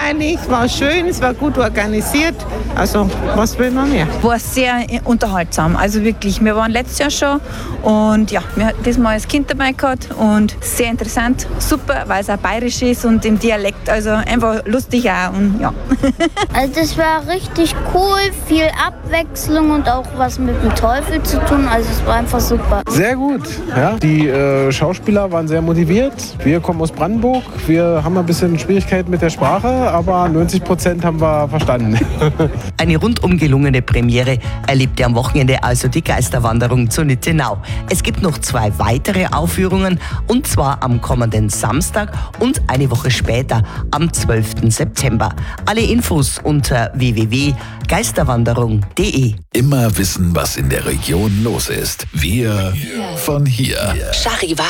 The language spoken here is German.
kurzweilig, war schön, es war gut organisiert. Also, was will man mehr? War sehr unterhaltsam, also wirklich. Wir waren letztes Jahr schon und ja, wir hatten diesmal als Kind dabei gehabt und sehr interessant, super, weil es auch bayerisch ist und im Dialekt, also einfach lustig auch und ja. Also das war richtig cool, viel Abwechslung und auch was mit dem Teufel zu tun, also es war einfach super. Sehr gut, ja. Die Schauspieler waren sehr motiviert. Wir kommen aus Brandenburg, wir haben ein bisschen Schwierigkeiten mit der Sprache, aber 90% haben wir verstanden. Eine rundum gelungene Premiere erlebte am Wochenende also die Geisterwanderung zu Nittenau. Es gibt noch 2 weitere Aufführungen und zwar am kommenden Samstag und eine Woche später am 12. September. Alle Infos unter www.geisterwanderung.de. Immer wissen, was in der Region los ist. Wir von hier. Charivari.